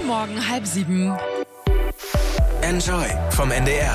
Guten Morgen, 6:30. Enjoy vom NDR.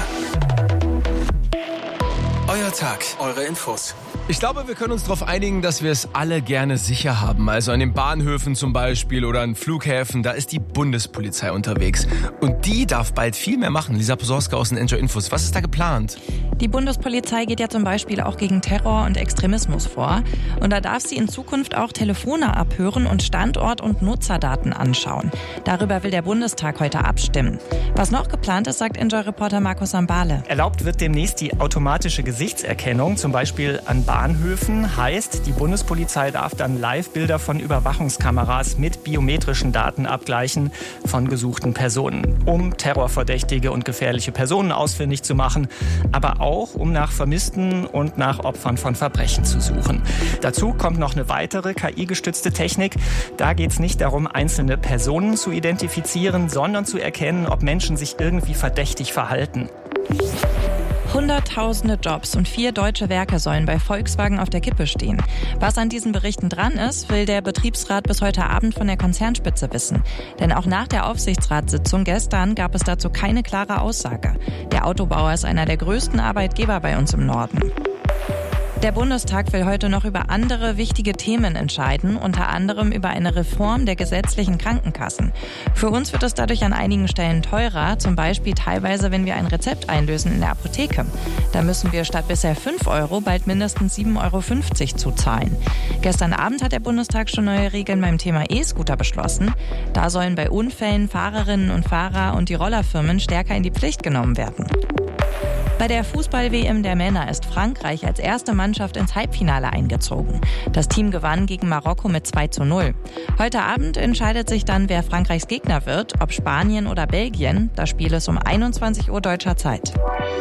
Euer Tag, eure Infos. Ich glaube, wir können uns darauf einigen, dass wir es alle gerne sicher haben. Also an den Bahnhöfen zum Beispiel oder an Flughäfen, da ist die Bundespolizei unterwegs. Und die darf bald viel mehr machen. Lisa Posorska aus den Enjoy Infos. Was ist da geplant? Die Bundespolizei geht ja zum Beispiel auch gegen Terror und Extremismus vor. Und da darf sie in Zukunft auch Telefone abhören und Standort- und Nutzerdaten anschauen. Darüber will der Bundestag heute abstimmen. Was noch geplant ist, sagt Enjoy-Reporter Markus Sambale. Erlaubt wird demnächst die automatische Gesichtserkennung, zum Beispiel an Bahnhöfen. Heißt, die Bundespolizei darf dann Live-Bilder von Überwachungskameras mit biometrischen Daten abgleichen von gesuchten Personen, um terrorverdächtige und gefährliche Personen ausfindig zu machen, aber auch, um nach Vermissten und nach Opfern von Verbrechen zu suchen. Dazu kommt noch eine weitere KI-gestützte Technik. Da geht es nicht darum, einzelne Personen zu identifizieren, sondern zu erkennen, ob Menschen sich irgendwie verdächtig verhalten. Hunderttausende Jobs und 4 deutsche Werke sollen bei Volkswagen auf der Kippe stehen. Was an diesen Berichten dran ist, will der Betriebsrat bis heute Abend von der Konzernspitze wissen. Denn auch nach der Aufsichtsratssitzung gestern gab es dazu keine klare Aussage. Der Autobauer ist einer der größten Arbeitgeber bei uns im Norden. Der Bundestag will heute noch über andere wichtige Themen entscheiden, unter anderem über eine Reform der gesetzlichen Krankenkassen. Für uns wird es dadurch an einigen Stellen teurer, zum Beispiel teilweise, wenn wir ein Rezept einlösen in der Apotheke. Da müssen wir statt bisher 5 Euro bald mindestens 7,50 Euro zuzahlen. Gestern Abend hat der Bundestag schon neue Regeln beim Thema E-Scooter beschlossen. Da sollen bei Unfällen Fahrerinnen und Fahrer und die Rollerfirmen stärker in die Pflicht genommen werden. Bei der Fußball-WM der Männer ist Frankreich als erste Mannschaft ins Halbfinale eingezogen. Das Team gewann gegen Marokko mit 2:0. Heute Abend entscheidet sich dann, wer Frankreichs Gegner wird, ob Spanien oder Belgien. Das Spiel ist um 21 Uhr deutscher Zeit.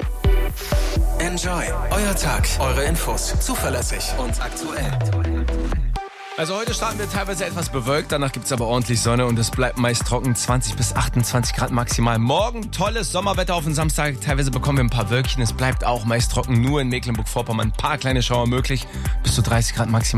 Enjoy, euer Tag, eure Infos. Zuverlässig und aktuell. Also heute starten wir teilweise etwas bewölkt, danach gibt es aber ordentlich Sonne und es bleibt meist trocken, 20 bis 28 Grad maximal. Morgen tolles Sommerwetter auf den Samstag, teilweise bekommen wir ein paar Wölkchen, es bleibt auch meist trocken, nur in Mecklenburg-Vorpommern ein paar kleine Schauer möglich, bis zu 30 Grad maximal.